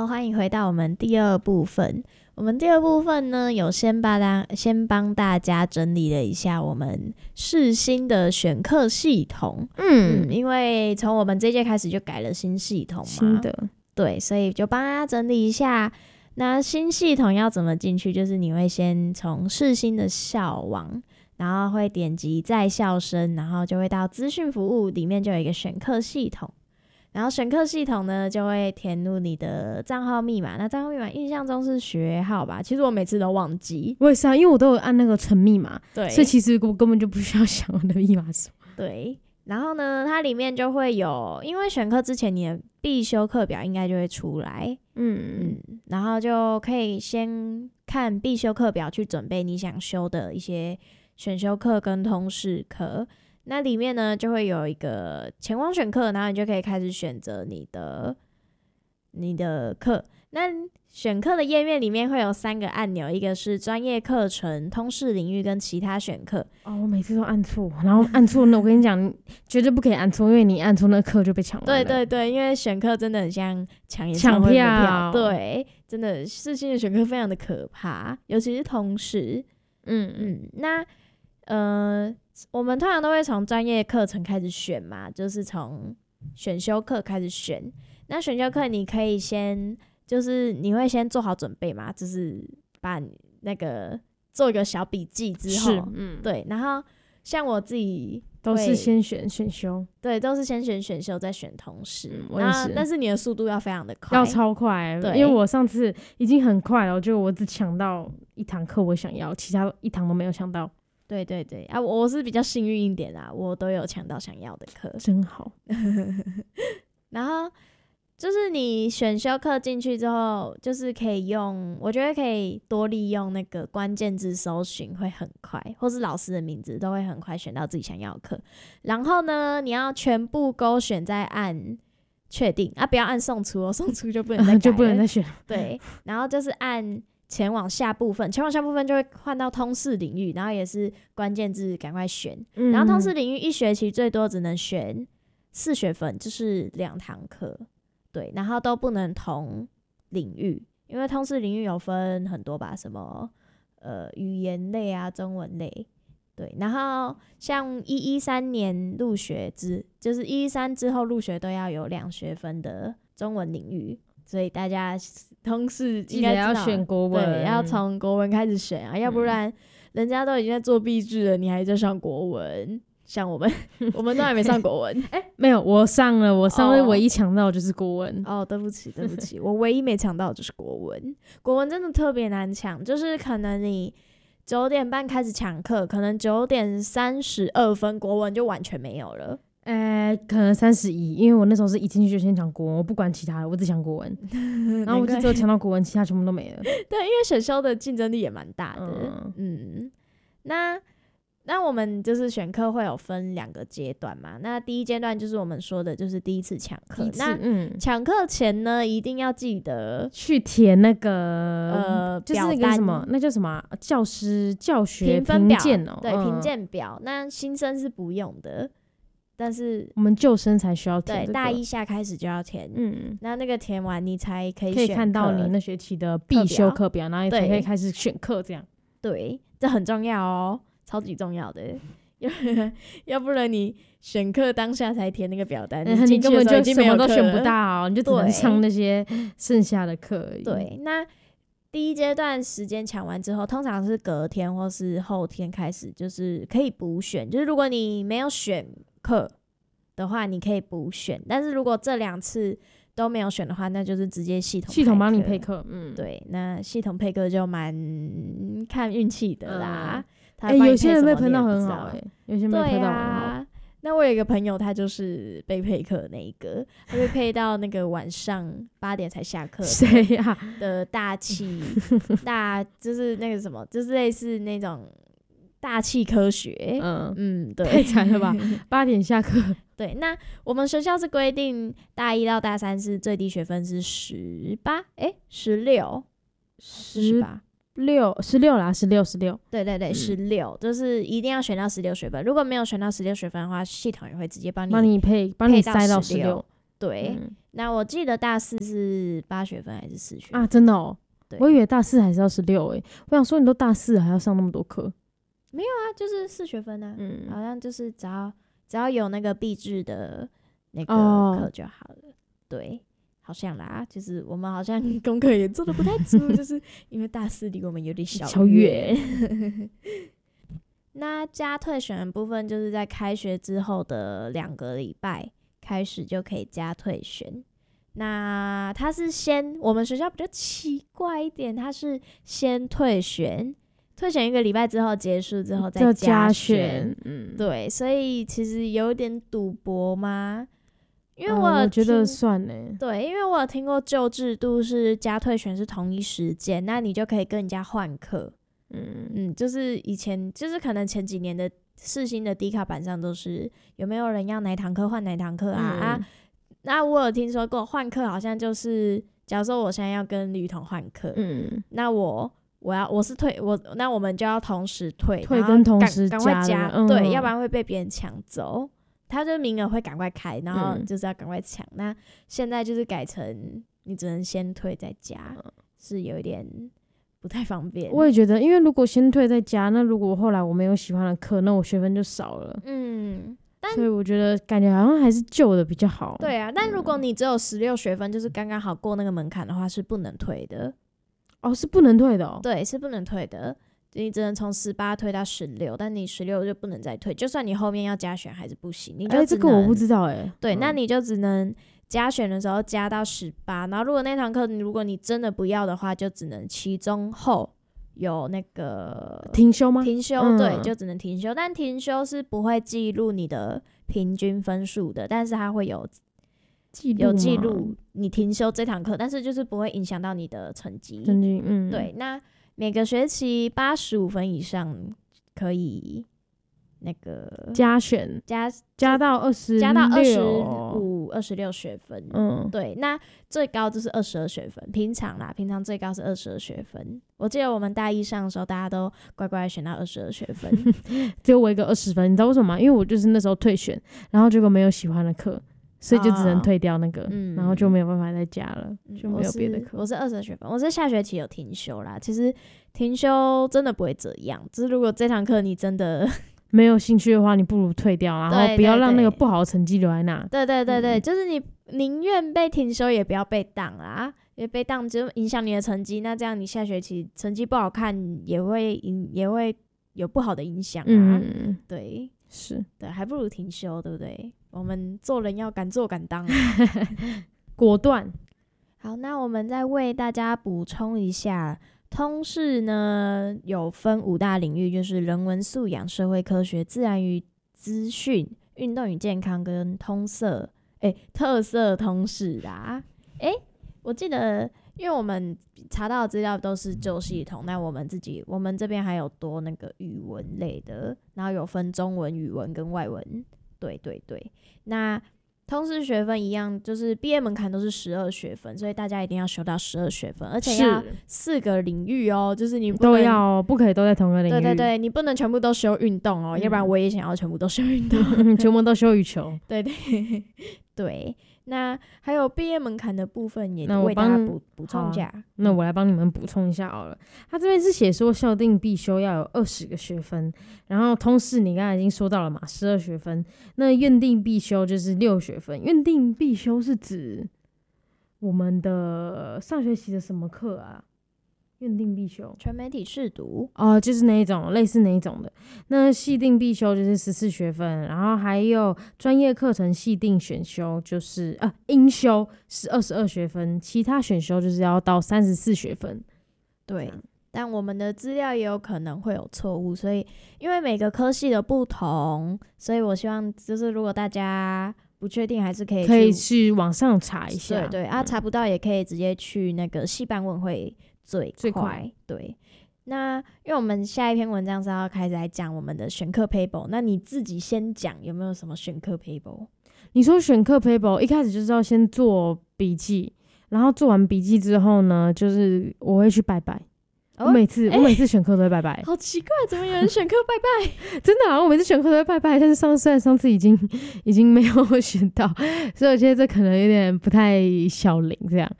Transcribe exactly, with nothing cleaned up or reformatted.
好，欢迎回到我们第二部分。我们第二部分呢，有先帮大先帮大家整理了一下我们世新的选课系统。嗯, 嗯因为从我们这届开始就改了新系统嘛， 新的对，所以就帮大家整理一下。那新系统要怎么进去？就是你会先从世新的校网，然后会点击在校生，然后就会到资讯服务里面就有一个选课系统。然后选课系统呢，就会填入你的账号密码。那账号密码印象中是学号吧？其实我每次都忘记。 我也是啊，因为我都有按那个存密码， 对， 所以其实我根本就不需要想我的密码是什么。 对，然后呢，它里面就会有，因为选课之前你的必修课表应该就会出来，嗯嗯，然后就可以先看必修课表去准备你想修的一些选修课跟通识课。那里面呢就会有一个前往选课，然后你就可以开始选择你的你的课。那选课的页面里面会有三个按钮，一个是专业课程、通识领域跟其他选课。 哦，我每次都按错，然后按错呢，我跟你讲，绝对不可以按错，因为你按错那个课就被抢完了。 对对对，因为选课真的很像抢演抢唱会的票， 票，对，真的世新的选课非常的可怕，尤其是通识。嗯嗯，那呃，我们通常都会从专业课程开始选嘛，就是从选修课开始选。那选修课你可以先，就是你会先做好准备嘛，就是把那个做一个小笔记之后，嗯，对，然后像我自己都是先选选修， 对，都是先选选修再选通识，嗯， 我也是， 但是你的速度要非常的快， 要超快，对，因为我上次已经很快了，我觉得我只抢到一堂课我想要，其他一堂都没有抢到。 对对对啊，我是比较幸运一点啦，我都有抢到想要的课， 真好。 然后就是你选修课进去之后，就是可以用，我觉得可以多利用那个关键字搜寻会很快，或是老师的名字都会很快选到自己想要的课。然后呢，你要全部勾选再按确定啊，不要按送出哦，送出就不能再改了， 就不能再选。 对，然后就是按前往下部分，前往下部分就会换到通识领域，然后也是关键字赶快选。嗯，然后通识领域一学期最多只能选四学分，就是两堂课。对，然后都不能同领域，因为通识领域有分很多吧，什么呃语言类啊、中文类，对，然后像一一三年入学之，就是一一三之后入学都要有两学分的中文领域，所以大家通识应该要选国文， 对，要从国文开始选啊，嗯，要不然人家都已经在做毕制了，你还在上国文。像我们，我们都还没上国文， 哎、欸，没有，我上了，我上了，唯一抢到的就是国文。 哦，对不起，对不起，我唯一没抢到的就是国文。国文真的特别难抢，就是可能你九点半开始抢课，可能九点三十二分国文就完全没有了。 呃、欸，可能三十一，因为我那时候是一进去就先抢国文，我不管其他的，我只抢国文，然后我就只有抢到国文，其他全部都没了。 对，因为选修的竞争力也蛮大的。嗯，嗯那。那我们就是选课会有分两个阶段嘛，那第一阶段就是我们说的就是第一次抢课，那抢课前呢一定要记得去填那个呃就是那个什么，那叫什么、啊、教师教学评鉴哦， 对，评鉴表，那新生是不用的，但是我们旧生才需要填、 这个，对，大一下开始就要填，嗯，那那个填完你才可以选课， 可以看到你那学期的必修课表，然后你才可以开始选课，这样， 对，这很重要哦。超级重要的，要要不然你选课当下才填那个表单， 嗯、你根本就什么都选不到，你就只能上那些剩下的课而已。 对，那第一阶段时间抢完之后，通常是隔天或是后天开始，就是可以补选。就是如果你没有选课的话，你可以补选；但是如果这两次都没有选的话，那就是直接系统系统帮你配课。嗯， 对，那系统配课就蛮看运气的啦。嗯哎、欸，有些人被喷到很好，哎、欸，有些人被喷到很好。 啊、那我有一个朋友，他就是被配课的那一个，他被配到那个晚上八点才下课。 谁呀？ 的大气大就是那个什么，就是类似那种大气科学。嗯嗯，对， 太惨了吧？八点下课。 对，那我们学校是规定大一到大三是最低学分是十八，哎，十六，十八。 六十六啦，十六十六， 对对对，十六、嗯、就是一定要选到十六学分。如果没有选到十六学分的话，系统也会直接帮你帮你配帮你塞到十六。 对、嗯，那我记得大四是八学分还是四学分啊？真的哦，我以为大四还是要十六诶。我想说你都大四还要上那么多课？ 没有啊，就是四学分啊，嗯，好像就是只要只要有那个毕制的那个课就好了、哦。对，好像啦，就是我们好像功课也做得不太足，就是因为大四离我们有点小远。那加退选的部分就是在开学之后的两个礼拜开始就可以加退选。那它是先，我们学校比较奇怪一点，它是先退选，退选一个礼拜之后结束之后再加选。嗯，对，所以其实有点赌博吗？因为我、 嗯、我觉得算欸。 对，因为我有听过旧制度是加退选是同一时间，那你就可以跟人家换课。嗯嗯，就是以前就是可能前几年的世新的 D 卡板上都是有没有人要哪堂课换哪堂课啊、嗯、啊？那我有听说过换课好像就是，假如说我现在要跟吕彤换课，嗯，那我我要我是退我，那我们就要同时退， 退跟同时赶快加、嗯，对，要不然会被别人抢走。他的名额会赶快开，然后就是要赶快抢、嗯。那现在就是改成你只能先退再加，嗯、是有一点不太方便。 我也觉得，因为如果先退再加，那如果后来我没有喜欢的课，那我学分就少了。嗯，所以我觉得感觉好像还是旧的比较好。 对啊，但如果你只有十六学分，就是刚刚好过那个门槛的话，是不能退的。 哦，是不能退的哦。 对，是不能退的。你只能从十八退到十六，但你十六就不能再退，就算你后面要加选还是不行。你就只能、欸、 这个我不知道哎、欸。 对、 嗯， 那你就只能加选的时候加到十八，然后如果那堂课如果你真的不要的话，就只能期中后有那个停休吗？ 停休、嗯，对，就只能停休。但停休是不会记录你的平均分数的，但是它会有记录， 有记录你停休这堂课，但是就是不会影响到你的成绩。 成绩，嗯， 对，那。每个学期八十五分以上可以那个加选加加到二十加到二十五二十六学分，嗯，对，那最高就是二十二学分，平常啦，平常最高是二十二学分。我记得我们大一上的时候，大家都乖乖选到二十二学分， 只有我一个二十分，你知道为什么吗？因为我就是那时候退选，然后结果没有喜欢的课。所以就只能退掉那个、哦嗯，然后就没有办法再加了，嗯、就没有别的课。 我是二十学分，我是下学期有停休啦。其实停休真的不会这样，只是如果这堂课你真的没有兴趣的话，你不如退掉，然后不要让那个不好的成绩留在那。 对对对对，嗯、就是你宁愿被停休，也不要被当啦，因为被当就影响你的成绩。那这样你下学期成绩不好看，也会也会有不好的影响啊。嗯，对。 是对，还不如停休，对不对？我们做人要敢做敢当、啊， 果断。 好，那我们再为大家补充一下，通识呢有分五大领域，就是人文素养、社会科学、自然与资讯、运动与健康跟通色，哎、欸，特色通识啦。哎、欸，我记得。因为我们查到的资料都是旧系统，那我们自己我们这边还有多那个语文类的，然后有分中文、语文跟外文。对对对，那通识学分一样，就是毕业门槛都是十二学分，所以大家一定要修到十二学分，而且要四个领域哦，就是你不能都要，不可以都在同个领域。 对对对，你不能全部都修运动哦、嗯，要不然我也想要全部都修运动， 全部都修羽球。 对对对。那还有毕业门槛的部分也为大家补补充一下。 那我来帮你们补充一下好了。他这边是写说校定必修要有二十个学分，然后通识你刚才已经说到了嘛，十二学分。那院定必修就是六学分。院定必修是指我们的上学期的什么课啊？院定必修全媒体试读哦，就是那一种类似那一种的。那系定必修就是十四学分，然后还有专业课程系定选修就是啊应修是二十二学分，其他选修就是要到三十四学分。 对，但我们的资料也有可能会有错误，所以因为每个科系的不同，所以我希望就是如果大家不确定，还是可以去可以去网上查一下。 对对、嗯、啊，查不到也可以直接去那个系办问会。最快, 最快对，那因为我们下一篇文章是要开始来讲我们的选课 paper， 那你自己先讲有没有什么选课 paper？ 你说选课 paper 一开始就是要先做笔记，然后做完笔记之后呢，就是我会去拜拜， 我每次、欸、我每次选课都会拜拜， 好奇怪，怎么有人选课拜拜？ 真的啊，我每次选课都会拜拜，但是上虽然上次已经已经没有选到，所以我觉得这可能有点不太小灵这样。